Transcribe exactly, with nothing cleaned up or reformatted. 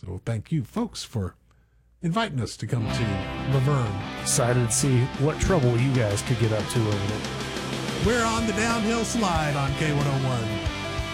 So thank you, folks, for inviting us to come to Laverne. Excited to see what trouble you guys could get up to over there. We're on the downhill slide on K one oh one.